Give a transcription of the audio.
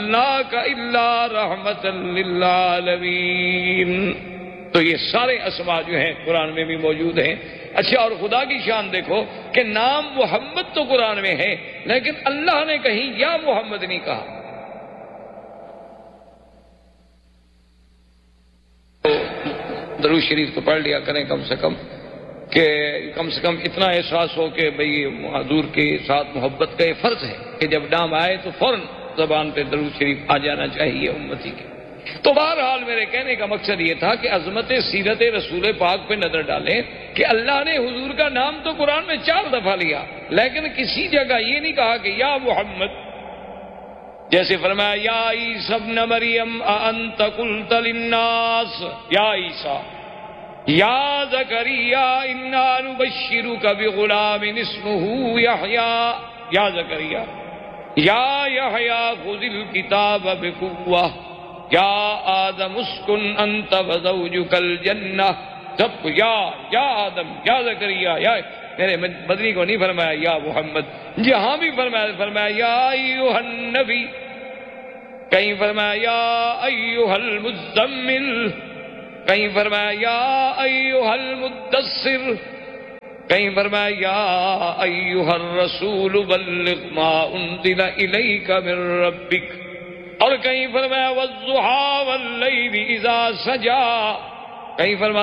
ارسلناک الا رحمۃ للعالمین۔ تو یہ سارے اسماء جو ہیں قرآن میں بھی موجود ہیں۔ اچھا، اور خدا کی شان دیکھو کہ نام محمد تو قرآن میں ہے، لیکن اللہ نے کہیں یا محمد نہیں کہا۔ تو درود شریف کو پڑھ لیا کریں کم سے کم اتنا احساس ہو کہ بھئی حضور کے ساتھ محبت کا یہ فرض ہے کہ جب نام آئے تو فوراً زبان پہ درود شریف آ جانا چاہیے امتی کے۔ تو بہرحال میرے کہنے کا مقصد یہ تھا کہ عظمت سیرت رسول پاک پہ نظر ڈالیں کہ اللہ نے حضور کا نام تو قرآن میں 4 دفعہ لیا، لیکن کسی جگہ یہ نہیں کہا کہ یا محمد۔ جیسے فرمایا یا عیسی ابن مریم اانت قلت للناس، یا عیسیٰ، یا زکریا انا نبشرک بغلام اسمہ یحییٰ، یا زکریا، یا یحییٰ خذ الکتاب بقوہ، یا آدم اسکن انت وزوجک الجنہ۔ سب کو یا آدم، یا زکریا، یا میرے مدنی کو نہیں فرمایا یا محمد، جہاں بھی فرمایا یا ایھا النبی، کہیں فرمایا یا ایھا المزمل، کہیں فرمایا یا ایھا المدثر، کہیں فرمایا یا ایھا الرسول بلغ ما انزل الیک من ربک، اور کہیں فرمایا والضحیٰ واللیل اذا سجا، کہیں فرمایا